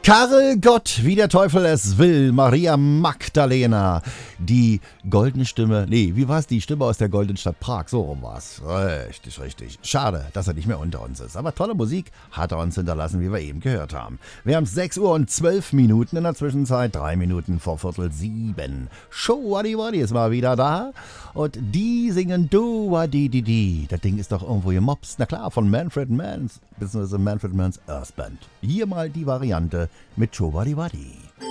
Karel Gott, wie der Teufel es will, Maria Magdalena, die goldene Stimme, wie war's, die Stimme aus der goldenen Stadt Prag, so rum war's, richtig. Schade, dass er nicht mehr unter uns ist, aber tolle Musik hat er uns hinterlassen, wie wir eben gehört haben. Wir haben 6 Uhr und 12 Minuten in der Zwischenzeit, 3 Minuten vor 6:15. Show Waddy Waddy ist mal wieder da und die singen Do Waddy Di Di. Das Ding ist doch irgendwo gemobst, na klar, von Manfred Mann, bzw. Manfred Mann's Earth Band. Hier mal die Variante mit Show Waddy Waddy.